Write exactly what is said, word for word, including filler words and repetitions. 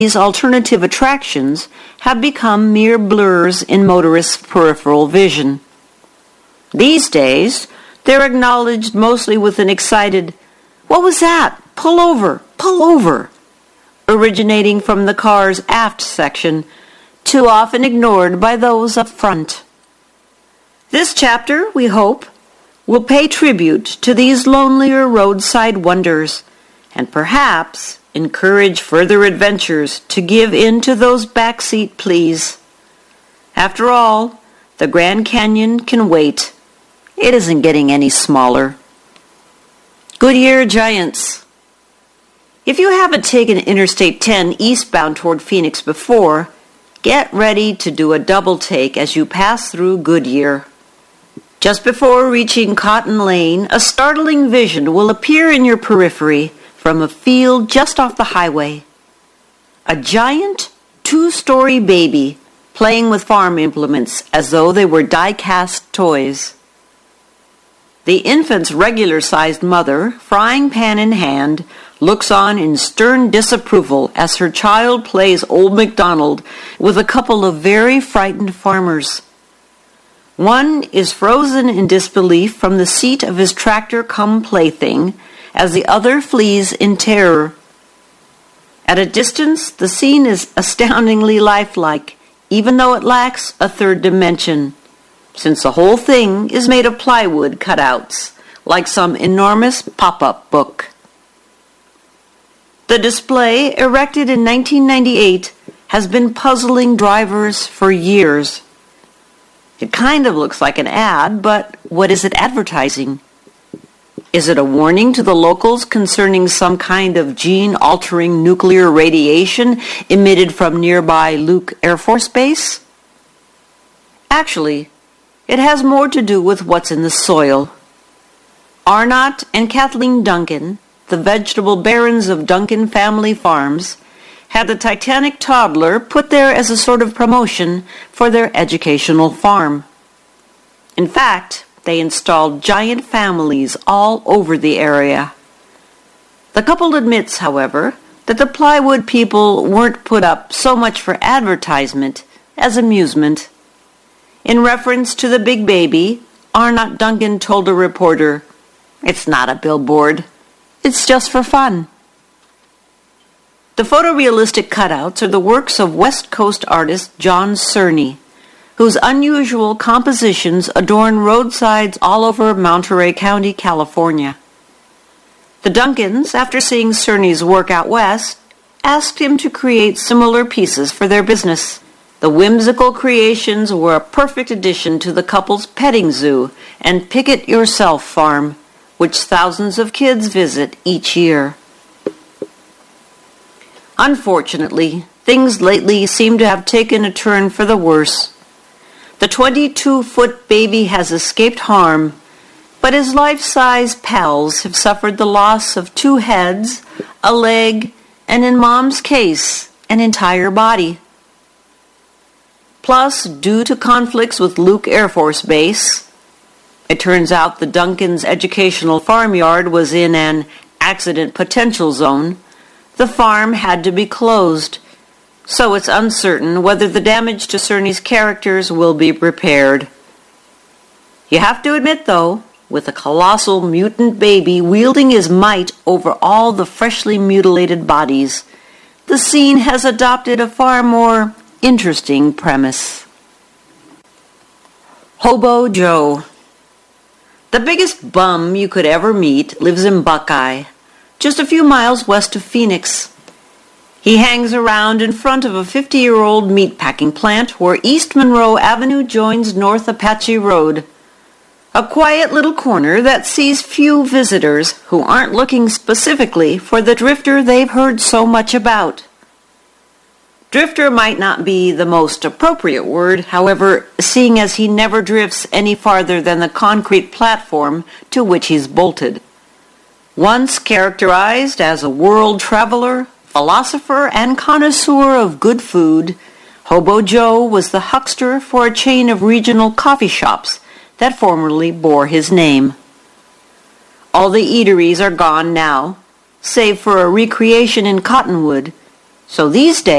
these alternative attractions have become mere blurs in motorists' peripheral vision. These days, they're acknowledged mostly with an excited, "What was that? Pull over, pull over," originating from the car's aft section, too often ignored by those up front. This chapter, we hope, will pay tribute to these lonelier roadside wonders and perhaps encourage further adventures to give in to those backseat pleas. After all, the Grand Canyon can wait. It isn't getting any smaller. Goodyear Giants. If you haven't taken Interstate ten eastbound toward Phoenix before, get ready to do a double take as you pass through Goodyear. Just before reaching Cotton Lane, a startling vision will appear in your periphery from a field just off the highway. A giant two-story baby playing with farm implements as though they were die-cast toys. The infant's regular-sized mother, frying pan in hand, looks on in stern disapproval as her child plays Old MacDonald with a couple of very frightened farmers. One is frozen in disbelief from the seat of his tractor-cum plaything, as the other flees in terror. At a distance, the scene is astoundingly lifelike, even though it lacks a third dimension, since the whole thing is made of plywood cutouts, like some enormous pop-up book. The display, erected in nineteen ninety-eight, has been puzzling drivers for years. It kind of looks like an ad, but what is it advertising? Is it a warning to the locals concerning some kind of gene-altering nuclear radiation emitted from nearby Luke Air Force Base? Actually, it has more to do with what's in the soil. Arnott and Kathleen Duncan, the vegetable barons of Duncan Family Farms, had the Titanic toddler put there as a sort of promotion for their educational farm. In fact, they installed giant families all over the area. The couple admits, however, that the plywood people weren't put up so much for advertisement as amusement. In reference to the big baby, Arnott Duncan told a reporter, "It's not a billboard. It's just for fun." The photorealistic cutouts are the works of West Coast artist John Cerny, whose unusual compositions adorn roadsides all over Monterey County, California. The Duncans, after seeing Cerny's work out west, asked him to create similar pieces for their business. The whimsical creations were a perfect addition to the couple's petting zoo and pick-it-yourself farm, which thousands of kids visit each year. Unfortunately, things lately seem to have taken a turn for the worse. The twenty-two-foot baby has escaped harm, but his life-size pals have suffered the loss of two heads, a leg, and in Mom's case, an entire body. Plus, due to conflicts with Luke Air Force Base, it turns out the Duncans' educational farmyard was in an accident potential zone, the farm had to be closed, so it's uncertain whether the damage to Cerny's characters will be repaired. You have to admit, though, with a colossal mutant baby wielding his might over all the freshly mutilated bodies, the scene has adopted a far more interesting premise. Hobo Joe. The biggest bum you could ever meet lives in Buckeye, just a few miles west of Phoenix. He hangs around in front of a fifty-year-old meatpacking plant where East Monroe Avenue joins North Apache Road, a quiet little corner that sees few visitors who aren't looking specifically for the drifter they've heard so much about. Drifter might not be the most appropriate word, however, seeing as he never drifts any farther than the concrete platform to which he's bolted. Once characterized as a world traveler, philosopher, and connoisseur of good food, Hobo Joe was the huckster for a chain of regional coffee shops that formerly bore his name. All the eateries are gone now, save for a recreation in Cottonwood, So these days,